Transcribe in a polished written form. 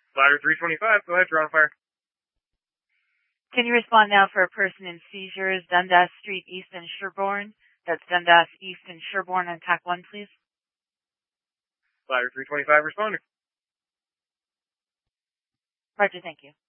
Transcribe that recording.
Ladder 325, go ahead, you're on fire. Can you respond now for a person in seizures, Dundas Street East and Sherborne? That's Dundas East and Sherborne on TAC 1, please. Ladder 325 responding. Roger, thank you.